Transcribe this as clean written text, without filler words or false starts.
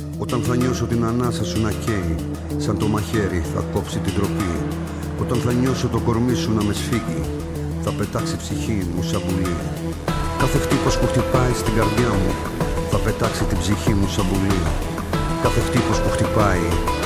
Όταν θα νιώσω την ανάσα σου να καίει, σαν το μαχαίρι θα κόψει την τροπή. Όταν θα νιώσω το κορμί σου να με σφίγγει, θα πετάξει η ψυχή μου σαν πουλί. Κάθε χτύπος που χτυπάει στην καρδιά μου, θα πετάξει την ψυχή μου σαν πουλί. Κάθε χτύπος που χτυπάει